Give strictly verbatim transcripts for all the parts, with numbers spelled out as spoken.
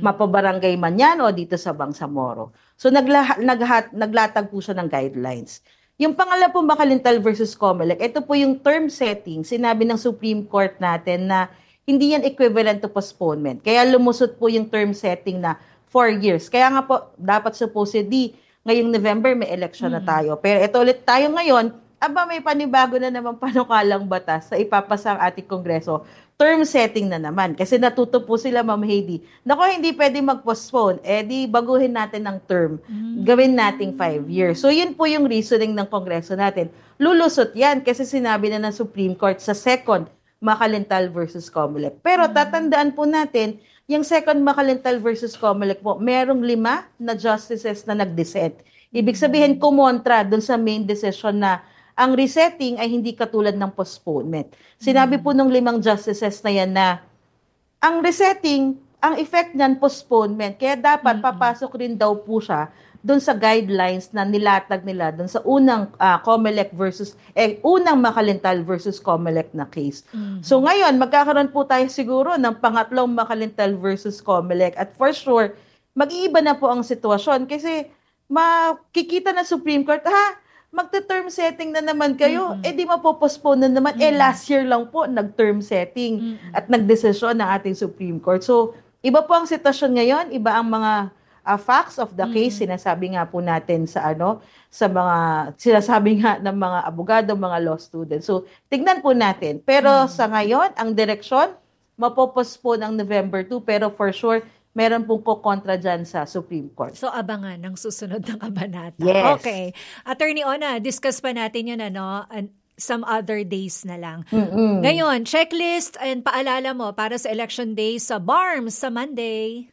mapabarangay man yan o dito sa Bangsamoro. So nagla, naghat, naglatag po siya ng guidelines. Yung pangalawa po, Makalintal versus Comelec, ito po yung term setting, sinabi ng Supreme Court natin na hindi yan equivalent to postponement. Kaya lumusot po yung term setting na four years. Kaya nga po, dapat supposedly, ngayong November may election mm-hmm. na tayo. Pero ito ulit tayo ngayon, aba may panibago na naman panukalang batas sa ipapasa ang ating Kongreso. Term setting na naman. Kasi natuto po sila, Ma'am Heidi. Naku, hindi pwede mag-postpone. Eh di baguhin natin ng term. Mm-hmm. Gawin nating five years. So yun po yung reasoning ng Kongreso natin. Lulusot yan kasi sinabi na ng Supreme Court sa second Makalintal versus Comelec. Pero tatandaan po natin, yung second Makalintal versus Comelec po, merong lima na justices na nag-dissent. Ibig sabihin, kumontra dun sa main decision na ang resetting ay hindi katulad ng postponement. Sinabi po ng limang justices na yan na ang resetting, ang effect niyan postponement. Kaya dapat papasok rin daw po siya doon sa guidelines na nilatag nila doon sa unang uh, Comelec versus, eh, unang Makalintal versus Comelec na case. Mm-hmm. So ngayon, magkakaroon po tayo siguro ng pangatlong Makalintal versus Comelec. At for sure, mag-iiba na po ang sitwasyon kasi makikita na Supreme Court, ha, magte-term setting na naman kayo, mm-hmm. eh di mapopostpone na naman. Mm-hmm. Eh last year lang po nag-term setting mm-hmm. at nagdesisyon ng ating Supreme Court. So iba po ang sitwasyon ngayon, iba ang mga uh, facts of the case. Mm-hmm. Sinasabi nga po natin sa ano, sa mga sinasabi nga ng mga abogado, mga law students. So tignan po natin. Pero mm-hmm. sa ngayon, ang direksyon, mapopostpone ang November two, pero for sure meron pong kukontra dyan sa Supreme Court. So, abangan ng susunod ng kabanata. Yes. Okay. Attorney Ona, discuss pa natin yun, ano, some other days na lang. Mm-mm. Ngayon, checklist and paalala mo para sa election day sa B A R M S sa Monday.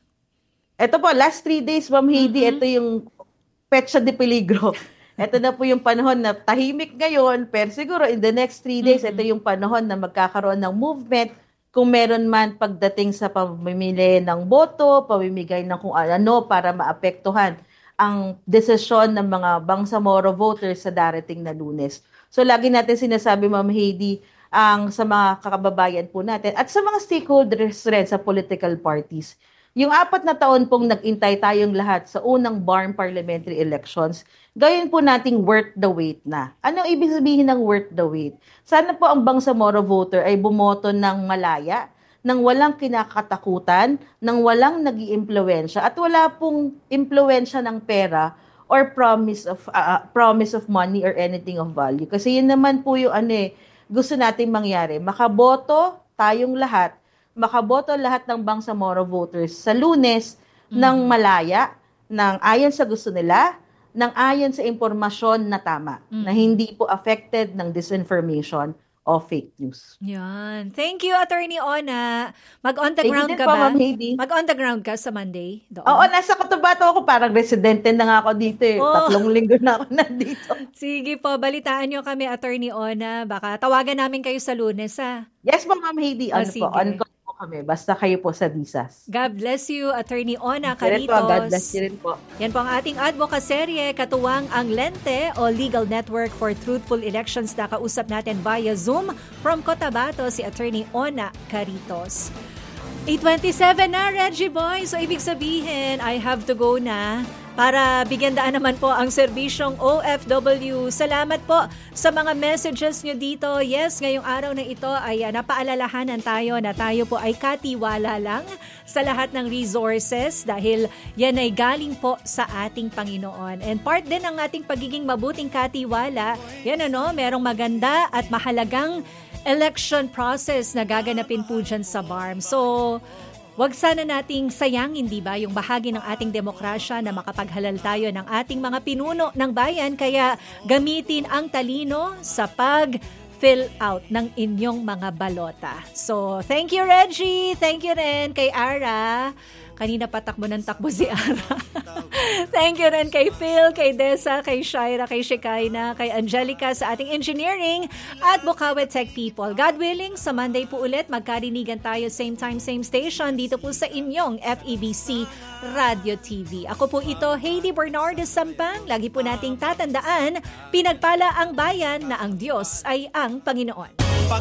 Ito po, last three days, Ma'am Heidi, Mm-hmm. ito yung petsa de peligro. Ito na po yung panahon na tahimik ngayon, pero siguro in the next three days, mm-hmm. ito yung panahon na magkakaroon ng movement. Kung meron man pagdating sa pamimili ng boto, pamimigay ng kung ano para maapektuhan ang desisyon ng mga Bangsamoro voters sa darating na Lunes. So lagi natin sinasabi, Ma'am Heidi, ang sa mga kakababayan po natin at sa mga stakeholders rin sa political parties. Yung apat na taon pong nag-intay tayong lahat sa unang B A R M parliamentary elections, gawin po nating worth the wait na. Anong ibig sabihin ng worth the wait? Sana po ang Bangsamoro voter ay bumoto ng malaya, ng walang kinakatakutan, ng walang nag-iimpluwensya, at wala pong impluwensya ng pera or promise of uh, promise of money or anything of value. Kasi yun naman po yung ano eh, gusto nating mangyari. Makaboto tayong lahat, makaboto lahat ng Bangsamoro voters sa Lunes mm. ng malaya, ng ayon sa gusto nila, ng ayon sa impormasyon na tama, mm. na hindi po affected ng disinformation o fake news. Yan. Thank you, Attorney Ona. Mag-on the Thank ground ka pa, ba? Ma'am Heidi. Mag-on the ground ka sa Monday? Doon? Oo, nasa Cotabato ako. Parang residente na nga ako dito eh. Oh. Tatlong linggo na ako nandito. Sige po, balitaan nyo kami, Attorney Ona. Baka tawagan namin kayo sa Lunes, ha? Yes, Ma'am Heidi. Oh, Ano sige. po? On call po kami. Basta kayo po sa D I S A S. God bless you, Attorney Ona Rin po, Caritos. God bless you rin po. Yan po ang ating advocaserye, katuwang ang Lente o Legal Network for Truthful Elections. Nakausap natin via Zoom from Cotabato si Attorney Ona Caritos. eight twenty-seven na, Reggie Boy. So, ibig sabihin, I have to go na para bigyan daan naman po ang serbisyong O F W. Salamat po sa mga messages nyo dito. Yes, ngayong araw na ito ay uh, napaalalahanan tayo na tayo po ay katiwala lang sa lahat ng resources dahil yan ay galing po sa ating Panginoon. And part din ng ating pagiging mabuting katiwala, yan ano, merong maganda at mahalagang election process na gaganapin po dyan sa B A R M. So, wag sana nating sayangin, di ba, yung bahagi ng ating demokrasya na makapaghalal tayo ng ating mga pinuno ng bayan. Kaya gamitin ang talino sa pag-fill out ng inyong mga balota. So, thank you, Reggie. Thank you rin kay Ara. Kanina pa takbo ng takbo si Ara. Thank you rin kay Phil, kay Dessa, kay Shaira, kay Shekinah, kay Angelica sa ating engineering at Bukawi Tech People. God willing, sa Monday po ulit, magkarinigan tayo same time, same station dito po sa inyong F E B C Radio T V. Ako po ito, Heidi Bernardes Sampang. Lagi po nating tatandaan, pinagpala ang bayan na ang Diyos ay ang Panginoon.